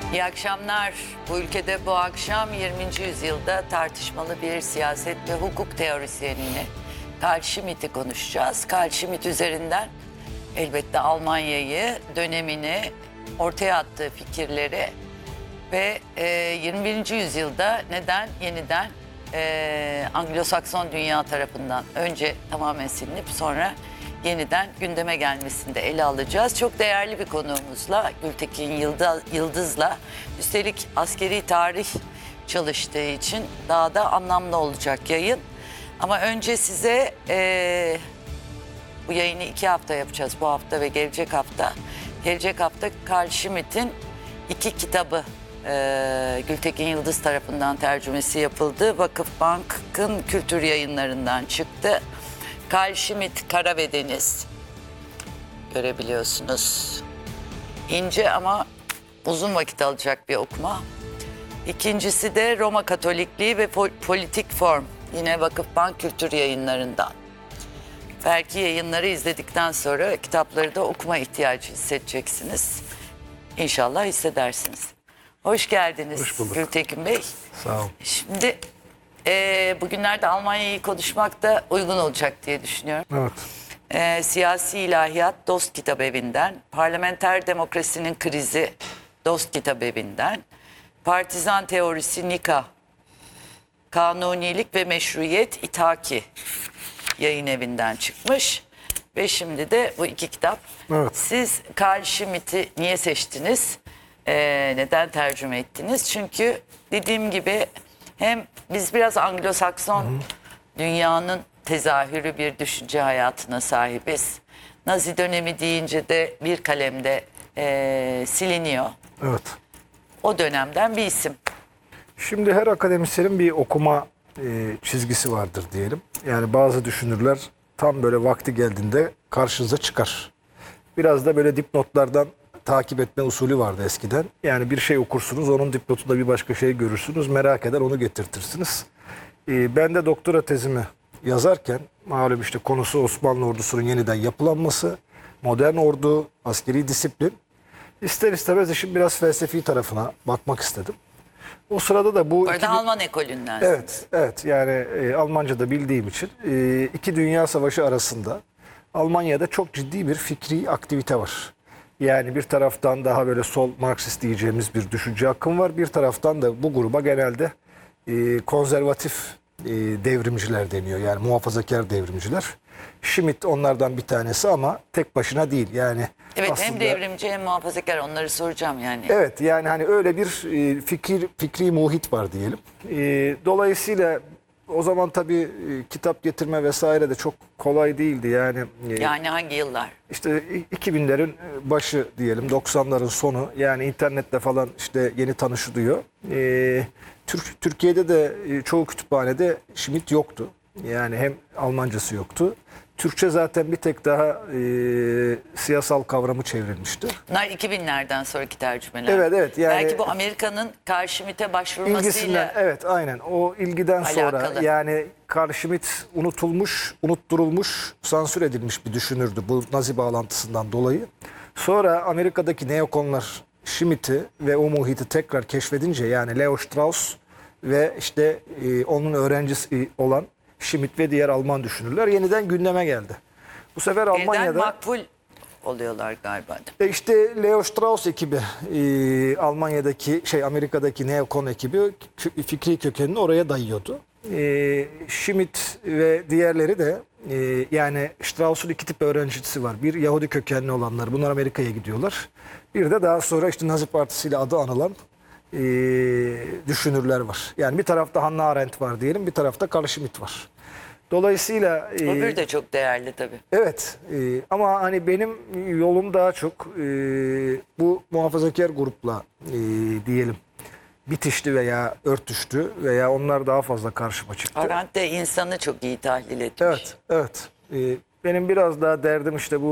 İyi akşamlar. Bu ülkede bu akşam 20. yüzyılda tartışmalı bir siyaset ve hukuk teorisyenini Carl Schmitt'i konuşacağız. Carl Schmitt üzerinden elbette Almanya'yı, dönemini, ortaya attığı fikirleri ve 21. yüzyılda neden yeniden Anglo-Sakson dünya tarafından önce tamamen silinip sonra yeniden gündeme gelmesini de ele alacağız. Çok değerli bir konuğumuzla, Gültekin Yıldız'la, üstelik askeri tarih çalıştığı için daha da anlamlı olacak yayın. Ama önce size bu yayını 2 hafta yapacağız, bu hafta ve gelecek hafta. Gelecek hafta Carl Schmitt'in 2 kitabı Gültekin Yıldız tarafından tercümesi yapıldı. Vakıfbank'ın kültür yayınlarından çıktı. Carl Schmitt, Kara ve Deniz. Görebiliyorsunuz. İnce ama uzun vakit alacak bir okuma. İkincisi de Roma Katolikliği ve Politik Form. Yine Vakıfbank kültür yayınlarından. Belki yayınları izledikten sonra kitapları da okuma ihtiyacı hissedeceksiniz. İnşallah hissedersiniz. Hoş geldiniz. Hoş bulduk. Gültekin Bey. Sağ ol. Şimdi bugünlerde Almanya'yı konuşmak da uygun olacak diye düşünüyorum. Evet. Siyasi İlahiyat Dost Kitabevi'nden, Parlamenter Demokrasinin Krizi Dost Kitabevi'nden, Partizan Teorisi Nika, Kanunilik ve Meşruiyet İthaki yayın evinden çıkmış. Ve şimdi de bu 2 kitap. Evet. Siz Carl Schmitt'i niye seçtiniz? Neden tercüme ettiniz? Çünkü dediğim gibi hem biz biraz Anglo-Sakson dünyanın tezahürü bir düşünce hayatına sahibiz. Nazi dönemi deyince de bir kalemde siliniyor. Evet. O dönemden bir isim. Şimdi her akademisyenin bir okuma çizgisi vardır diyelim. Yani bazı düşünürler tam böyle vakti geldiğinde karşınıza çıkar. Biraz da böyle dipnotlardan takip etme usulü vardı eskiden. Yani bir şey okursunuz, onun dipnotunda bir başka şey görürsünüz, merak eder onu getirtirsiniz. Ben de doktora tezimi yazarken malum işte konusu Osmanlı ordusunun yeniden yapılanması, modern ordu, askeri disiplin. İster istemez işin biraz felsefi tarafına bakmak istedim. O sırada da bu... Orada Alman ekolünden. Evet yani Almanca'da bildiğim için 2 Dünya Savaşı arasında Almanya'da çok ciddi bir fikri aktivite var. Yani bir taraftan daha böyle sol Marksist diyeceğimiz bir düşünce akım var. Bir taraftan da bu gruba genelde konservatif devrimciler deniyor. Yani muhafazakar devrimciler. Schmitt onlardan bir tanesi ama tek başına değil. Yani Evet, aslında, hem devrimci hem muhafazakar, onları soracağım yani. evet yani hani öyle bir fikri muhit var diyelim. Dolayısıyla o zaman tabii kitap getirme vesaire de çok kolay değildi. Yani hangi yıllar? İşte 2000'lerin başı diyelim, 90'ların sonu, yani internetle falan işte yeni tanışılıyor. Türkiye'de de çoğu kütüphanede Schmitt yoktu. Yani hem Almancası yoktu. Türkçe zaten bir tek daha siyasal kavramı çevrilmişti. Bunlar 2000'lerden sonraki tercümeler. Evet yani belki bu Amerika'nın Carl Schmitt'e başvurmasıyla ilgisinden, evet aynen o ilgiden sonra alakalı. yani Carl Schmitt unutturulmuş, sansür edilmiş bir düşünürdü bu Nazi bağlantısından dolayı. Sonra Amerika'daki neokonlar Schmitt'i ve o muhiti tekrar keşfedince, yani Leo Strauss ve işte onun öğrencisi olan Schmitt ve diğer Alman düşünürler yeniden gündeme geldi. Bu sefer birden Almanya'da makbul oluyorlar galiba. işte Leo Strauss ekibi, Amerika'daki neokon ekibi fikri kökenini oraya dayıyordu. Schmitt ve diğerleri de yani Strauss'un 2 tip öğrencisi var. Bir Yahudi kökenli olanlar, bunlar Amerika'ya gidiyorlar. Bir de daha sonra işte Nazi Partisi ile adı anılan düşünürler var. Yani bir tarafta Hannah Arendt var diyelim, bir tarafta Carl Schmitt var. Dolayısıyla Öbürü de çok değerli tabii. evet ama hani benim yolum daha çok bu muhafazakar grupla diyelim bitişti veya örtüştü veya onlar daha fazla karşıma çıktı. Arendt de insanı çok iyi tahlil etmiş. Evet. Benim biraz daha derdim işte bu